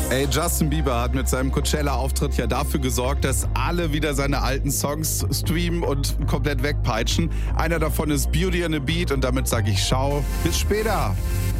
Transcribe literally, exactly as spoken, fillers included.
Ey, Justin Bieber hat mit seinem Coachella-Auftritt ja dafür gesorgt, dass alle wieder seine alten Songs streamen und komplett wegpeitschen. Einer davon ist Beauty and the Beat und damit sage ich ciao, bis später.